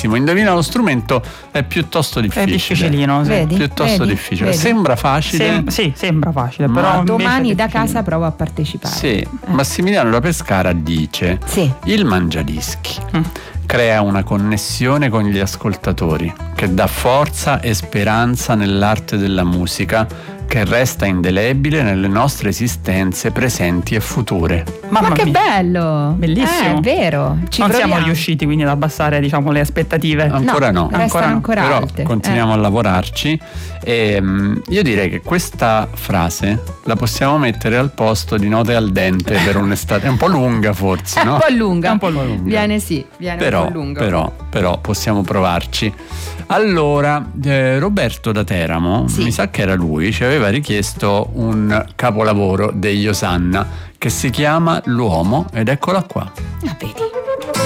benissimo. Indovina lo strumento è piuttosto difficile. È difficilino, sì. Vedi? Piuttosto difficile. Vedi? Sembra facile. Sì, sembra facile, Ma però Domani da invece casa provo a partecipare. Sì, Massimiliano da Pescara dice: Sì. il mangiadischi crea una connessione con gli ascoltatori che dà forza e speranza nell'arte della musica, che resta indelebile nelle nostre esistenze presenti e future. Mamma Ma che mia. bello! Bellissimo. È vero. Ci Non siamo proviamo. riusciti quindi ad abbassare, diciamo, le aspettative. Ancora no. Restano no. ancora Però alte. continuiamo a lavorarci e io direi che questa frase la possiamo mettere al posto di Note al dente per un'estate. È un po' lunga forse, È no? un po' lunga. È un po' lunga. Viene Però, un po' lunga. però possiamo provarci. Allora, Roberto da Teramo, Sì. mi sa che era lui, ci aveva richiesto un capolavoro degli Osanna che si chiama L'uomo, ed eccola qua. Ah, vedi.